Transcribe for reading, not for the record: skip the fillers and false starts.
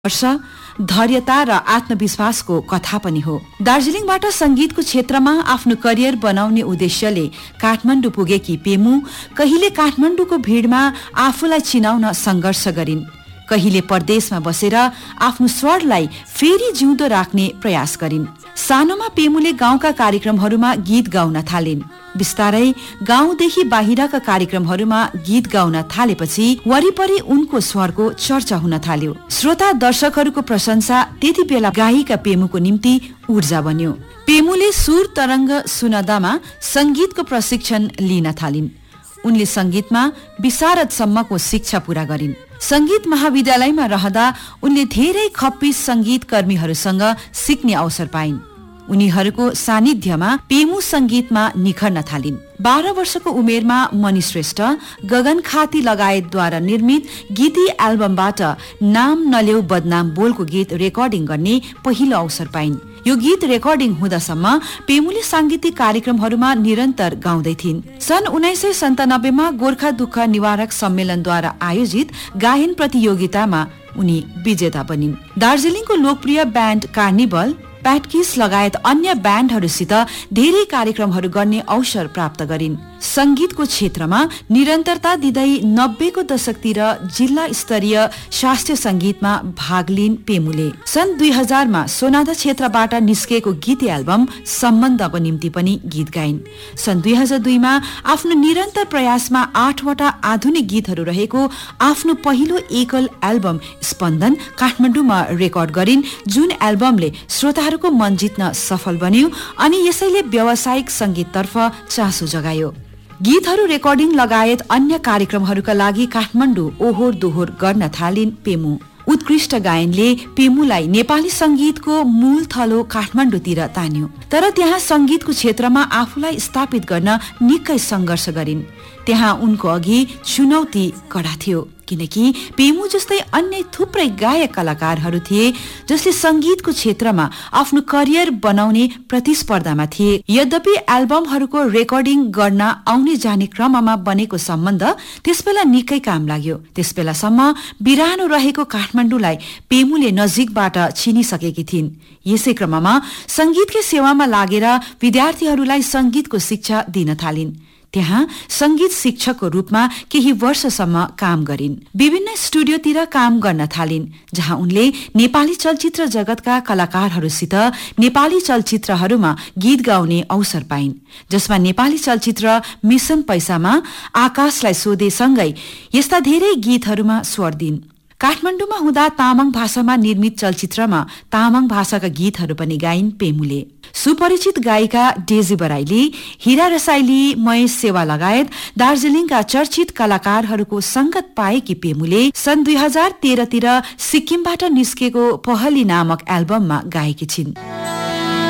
वर्ष धैर्यता र आत्मविश्वासको कथा पनि हो। दार्जिलिङबाट संगीतको क्षेत्रमा आफ्नो करियर बनाउने उद्देश्यले काठमाडौँ पुगेकी पेमु कहिले काठमाडौँको भिडमा आफूलाई चिनाउन संघर्ष गरिन्, कहिले परदेशमा बसेर आफ्नो स्वरलाई फेरि जिउँदो राख्ने प्रयास गरिन्। सानोमा पेमुले गाउँका कार्यक्रमहरूमा गीत गाउन थालिन्। बिस्तारै गाउँदेखि बाहिरका कार्यक्रमहरूमा गीत गाउन थालेपछि वरिपरि उनको स्वरको चर्चा हुन थाल्यो। श्रोता दर्शकहरूको प्रशंसा त्यति बेला गायिका पेमुको निम्ति ऊर्जा बन्यो। पेमुले सुर तरंग सुनदामा संगीतको प्रशिक्षण लिन थालिन्। उनले संगीतमा विशारदसम्मको शिक्षा पूरा गरिन्। संगीत महाविद्यालयमा रहँदा उनले धेरै खप्पिस संगीत कर्मीहरूसँग सिक्ने अवसर पाइन्। उनीहरूको सानिध्यमा पेमु संगीतमा निखर्न थालिन्। 12 वर्षको उमेरमा मणि श्रेष्ठ, गगन खाती लगायतद्वारा निर्मित गीती एल्बमबाट नाम नलेउ बदनाम बोलको गीत रेकर्डिङ गर्ने पहिलो अवसर पाइन्। यो गीत रेकर्डिङ हुँदासम्म पेमुले सांगीतिक कार्यक्रमहरूमा निरन्तर गाउँदै थिइन्। सन् 1997 मा गोर्खा दुःख निवारक सम्मेलनद्वारा आयोजित गायन प्रतियोगितामा उनी विजेता बनिन्। दार्जिलिङको लोकप्रिय ब्यान्ड कार्निभल, प्याटकिस लगायत अन्य ब्यान्डहरूसित धेरै कार्यक्रमहरू गर्ने अवसर प्राप्त गरिन्। संगीतको क्षेत्रमा निरन्तरता दिँदै 90 को दशकतिर जिल्ला स्तरीय शास्त्रीय संगीतमा भाग लिन पेमुले सन् 2000 मा सोनादा क्षेत्रबाट निस्केको गीत एल्बम सम्बन्धको निम्ति पनि गीत गाइन्। सन् 2002 मा आफ्नो निरन्तर प्रयासमा 8 वटा आधुनिक गीतहरू रहेको आफ्नो पहिलो एकल एल्बम स्पन्दन काठमाडौँमा रेकर्ड गरिन्, जुन एल्बमले श्रोताहरूको मन जित्न सफल बन्यो अनि यसैले व्यावसायिक संगीततर्फ चासो जगायो। गीतहरू रेकर्डिङ लगायत अन्य कार्यक्रमहरूका लागि काठमाडौँ ओहोर दोहोर गर्न थालिन् पेमु। उत्कृष्ट गायनले पेमुलाई नेपाली संगीतको मूल थलो काठमाडौँतिर तान्यो, तर त्यहाँ संगीतको क्षेत्रमा आफूलाई स्थापित गर्न निकै संघर्ष गरिन्। त्यहाँ उनको अघि चुनौती कडा थियो, किनकि पेमु जस्तै अन्य थुप्रै गायक कलाकारहरू थिए जसले संगीतको क्षेत्रमा आफ्नो करियर बनाउने प्रतिस्पर्धामा थिए। यद्यपि एल्बमहरूको रेकर्डिङ गर्न आउने जाने क्रममा बनेको सम्बन्ध त्यसबेला निकै काम लाग्यो। त्यसबेलासम्म बिरानो रहेको काठमाडौँलाई पेमुले नजिकबाट चिनिसकेकी थिइन्। यसै क्रममा संगीतकै सेवामा लागेर विद्यार्थीहरूलाई संगीतको शिक्षा दिन थालिन्। त्यहाँ संगीत शिक्षकको रूपमा केही वर्षसम्म काम गरिन्। विभिन्न स्टुडियोतिर काम गर्न थालिन्, जहाँ उनले नेपाली चलचित्र जगतका कलाकारहरूसित नेपाली चलचित्रहरूमा गीत गाउने अवसर पाइन्, जसमा नेपाली चलचित्र मिशन पैसामा आकाशलाई सोधेसँगै यस्ता धेरै गीतहरूमा स्वर दिन्। काठमाडौँमा हुँदा तामाङ भाषामा निर्मित चलचित्रमा तामाङ भाषाका गीतहरू पनि गाइन् पेमुले। सुपरिचित गायिका डेजी बराइली, हिरा रसाइली, महेश सेवा लगायत दार्जिलिङका चर्चित कलाकारहरूको संगत पाएकी पेमुले सन् 2013 तिर सिक्किमबाट निस्केको पहली नामक एल्बममा गाएकी छिन्।